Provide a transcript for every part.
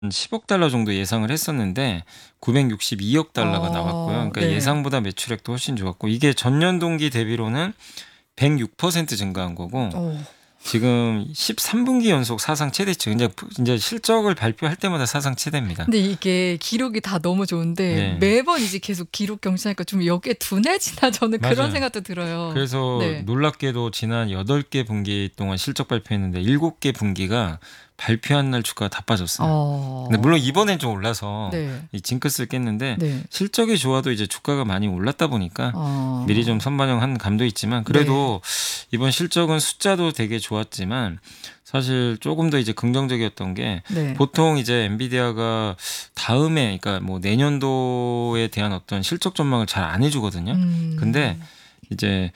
10억 달러 정도 예상을 했었는데 962억 달러가 나왔고요. 그러니까 네. 예상보다 매출액도 훨씬 좋았고 이게 전년 동기 대비로는 106% 증가한 거고 어. 지금 13분기 연속 사상 최대치. 이제 실적을 발표할 때마다 사상 최대입니다. 근데 이게 기록이 다 너무 좋은데 네. 매번 이제 계속 기록 경신하니까 좀 여기에 둔해지나 저는 그런 맞아요. 생각도 들어요. 그래서 네. 놀랍게도 지난 8개 분기 동안 실적 발표했는데 7개 분기가 발표한 날 주가가 다 빠졌어요. 근데 물론 이번엔 좀 올라서 네. 이 징크스를 깼는데 네. 실적이 좋아도 이제 주가가 많이 올랐다 보니까 어. 미리 좀 선반영한 감도 있지만 그래도 이번 실적은 숫자도 되게 좋았지만 사실 조금 더 이제 긍정적이었던 게 네. 보통 이제 엔비디아가 다음에 그러니까 뭐 내년도에 대한 어떤 실적 전망을 잘 안 해주거든요. 근데 이제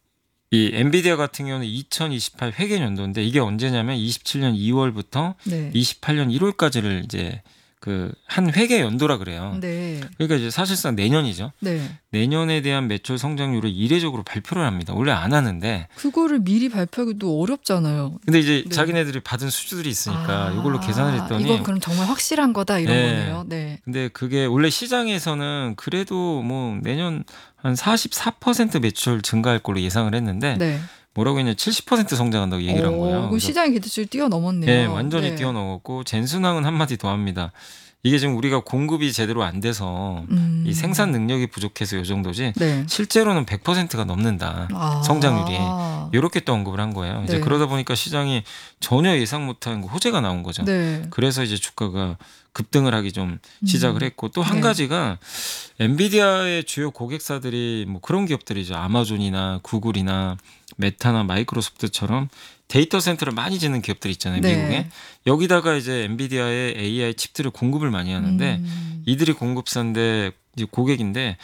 이 엔비디아 같은 경우는 2028 회계연도인데 이게 언제냐면 27년 2월부터 네. 28년 1월까지를 이제 그 한 회계 연도라 그래요. 네. 그러니까 이제 사실상 내년이죠. 네. 내년에 대한 매출 성장률을 이례적으로 발표를 합니다. 원래 안 하는데. 그거를 미리 발표하기도 어렵잖아요. 근데 이제 네. 자기네들이 받은 수주들이 있으니까 이걸로 계산을 했더니 이건 그럼 정말 확실한 거다 이런 네. 거네요. 네. 근데 그게 원래 시장에서는 그래도 뭐 내년 한 44% 매출 증가할 걸로 예상을 했는데 네. 뭐라고 했냐 70% 성장한다고 얘기를 한 거예요. 그럼 그래서 시장의 기대치를 뛰어넘었네요. 네, 완전히 네. 뛰어넘었고 젠순항은 한마디 더 합니다. 이게 지금 우리가 공급이 제대로 안 돼서 이 생산 능력이 부족해서 이 정도지 네. 실제로는 100%가 넘는다. 성장률이. 이렇게 또 언급을 한 거예요. 이제 네. 그러다 보니까 시장이 전혀 예상 못한 호재가 나온 거죠. 네. 그래서 이제 주가가 급등을 하기 좀 시작을 했고 또 한 네. 가지가 엔비디아의 주요 고객사들이 뭐 그런 기업들이죠. 아마존이나 구글이나 메타나 마이크로소프트처럼 데이터 센터를 많이 짓는 기업들 있잖아요. 네. 미국에. 여기다가 이제 엔비디아의 AI 칩들을 공급을 많이 하는데 이들이 공급사인데 이제 고객인데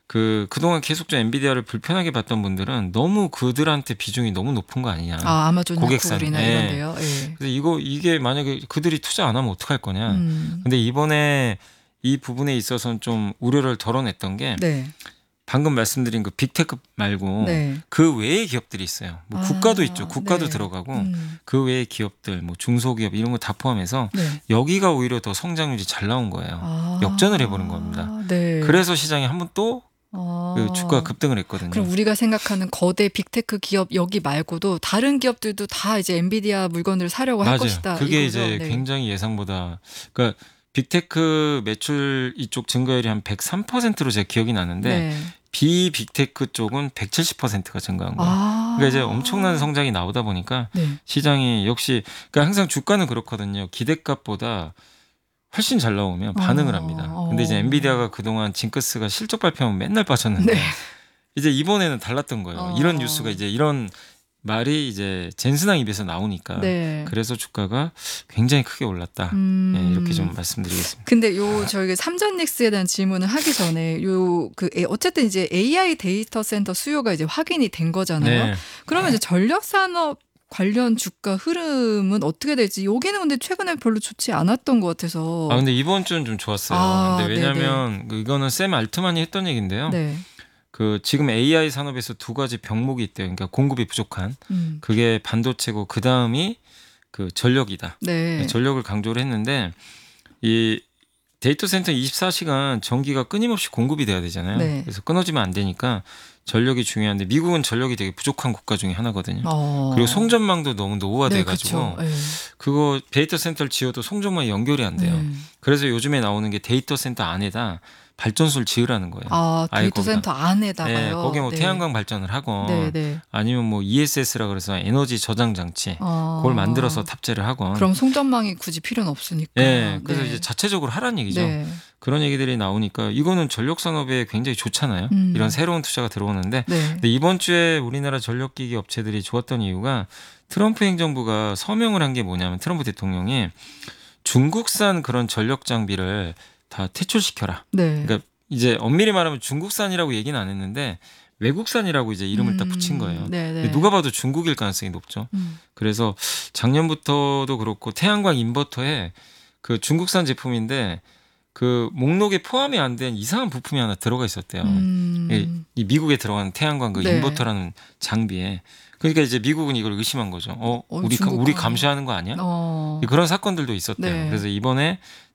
그동안 계속 좀 엔비디아를 불편하게 봤던 분들은 너무 그들한테 비중이 너무 높은 거 아니냐. 아마존이나 고객사는. 구글이나 예. 이런데요. 예. 그래서 이게 만약에 그들이 투자 안 하면 어떡할 거냐. 근데 이번에 이 부분에 있어서는 좀 우려를 덜어냈던 게 네. 방금 말씀드린 그 빅테크 말고 네. 그 외의 기업들이 있어요. 뭐 국가도 있죠. 국가도 네. 들어가고 그 외의 기업들, 뭐 중소기업 이런 거 다 포함해서 네. 여기가 오히려 더 성장률이 잘 나온 거예요. 역전을 해보는 겁니다. 네. 그래서 시장이 한번 또 그 주가가 급등을 했거든요. 그럼 우리가 생각하는 거대 빅테크 기업 여기 말고도 다른 기업들도 다 이제 엔비디아 물건을 사려고 할 맞아요. 것이다. 그게 이거죠? 이제 네. 굉장히 예상보다 그러니까 빅테크 매출 이쪽 증가율이 한 103%로 제 기억이 나는데 네. 비빅테크 쪽은 170%가 증가한 거예요. 그러니까 이제 엄청난 성장이 나오다 보니까 네. 시장이 역시 그러니까 항상 주가는 그렇거든요. 기대값보다 훨씬 잘 나오면 반응을 합니다. 근데 이제 엔비디아가 그동안 징크스가 실적 발표하면 맨날 빠졌는데 네. 이제 이번에는 달랐던 거예요. 이런 뉴스가 이제 이런 말이 이제 젠슨항 입에서 나오니까 네. 그래서 주가가 굉장히 크게 올랐다. 네, 이렇게 좀 말씀드리겠습니다. 근데 저희가 삼전닉스에 대한 질문을 하기 전에 어쨌든 이제 AI 데이터 센터 수요가 이제 확인이 된 거잖아요. 네. 그러면 이제 전력 산업 관련 주가 흐름은 어떻게 될지 여기는 근데 최근에 별로 좋지 않았던 것 같아서. 근데 이번 주는 좀 좋았어요. 근데 왜냐하면 이거는 샘 알트만이 했던 얘기인데요. 네. 지금 AI 산업에서 두 가지 병목이 있대요. 그러니까 공급이 부족한. 그게 반도체고 그 다음이 그 전력이다. 네. 전력을 강조를 했는데 이 데이터 센터 24시간 전기가 끊임없이 공급이 돼야 되잖아요. 네. 그래서 끊어지면 안 되니까 전력이 중요한데 미국은 전력이 되게 부족한 국가 중에 하나거든요. 그리고 송전망도 너무 노후화돼가지고 네, 그거 데이터 센터를 지어도 송전망이 연결이 안 돼요. 그래서 요즘에 나오는 게 데이터 센터 안에다 발전소를 지으라는 거예요. 데이터 센터 안에다가요. 네, 거기에 뭐 태양광 발전을 하건 아니면 뭐 ESS라 그래서 에너지 저장 장치 그걸 만들어서 탑재를 하건. 그럼 송전망이 굳이 필요는 없으니까. 네, 그래서 이제 자체적으로 하라는 얘기죠. 네. 그런 얘기들이 나오니까 이거는 전력 산업에 굉장히 좋잖아요. 이런 새로운 투자가 들어오는데 근데 이번 주에 우리나라 전력기기 업체들이 좋았던 이유가 트럼프 행정부가 서명을 한 게 뭐냐면 트럼프 대통령이 중국산 그런 전력 장비를 다 퇴출시켜라. 네. 그러니까 이제 엄밀히 말하면 중국산이라고 얘기는 안 했는데 외국산이라고 이제 이름을 딱 붙인 거예요. 누가 봐도 중국일 가능성이 높죠. 그래서 작년부터도 그렇고 태양광 인버터에 그 중국산 제품인데 그 목록에 포함이 안 된 이상한 부품이 하나 들어가 있었대요. 이 미국에 들어가는 태양광 그 인버터라는 장비에. 그러니까 이제 미국은 이걸 의심한 거죠. 우리 감시하는 거 아니야? 그런 사건들도 있었대요. 네. 그래서 이번에